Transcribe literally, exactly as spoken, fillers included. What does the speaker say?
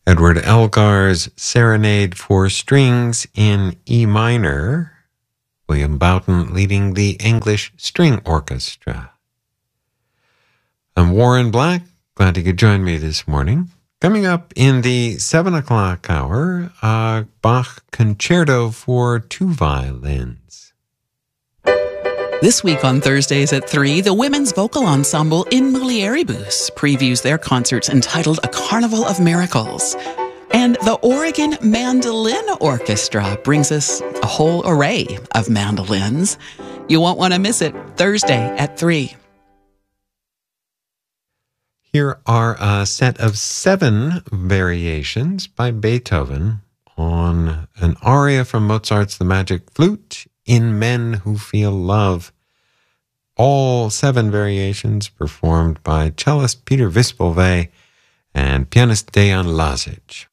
Edward Elgar's Serenade for Strings in E minor, William Boughton leading the English String Orchestra. I'm Warren Black. Glad you could join me this morning. Coming up in the seven o'clock hour, a Bach Concerto for two violins. This week on Thursdays at three, the Women's Vocal Ensemble in Mulieribus previews their concerts entitled A Carnival of Miracles. And the Oregon Mandolin Orchestra brings us a whole array of mandolins. You won't want to miss it, Thursday at three. Here are a set of seven variations by Beethoven on an aria from Mozart's The Magic Flute, In Men Who Feel Love. All seven variations performed by cellist Peter Vispalvey and pianist Dejan Lazic.